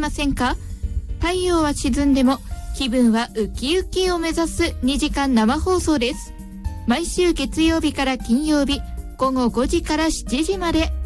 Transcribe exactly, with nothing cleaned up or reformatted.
ませんか？太陽は沈んでも気分はウキウキを目指すにじかん生放送です。毎週月曜日から金曜日午後ごじからしちじまで。